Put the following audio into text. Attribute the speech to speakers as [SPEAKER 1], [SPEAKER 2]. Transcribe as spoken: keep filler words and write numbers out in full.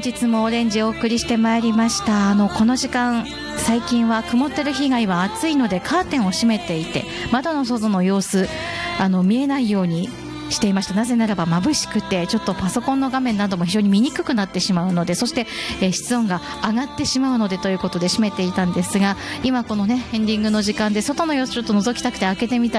[SPEAKER 1] 日もオレンジをお送りしてまいりました。あのこの時間最近は曇ってる被害は暑いのでカーテンを閉めていて窓の外の様子あの見えないようにしていました。なぜならば眩しくてちょっとパソコンの画面なども非常に見にくくなってしまうので、そして、えー、室温が上がってしまうのでということで閉めていたんですが、今このねエンディングの時間で外の様子ちょっと覗きたくて開けてみた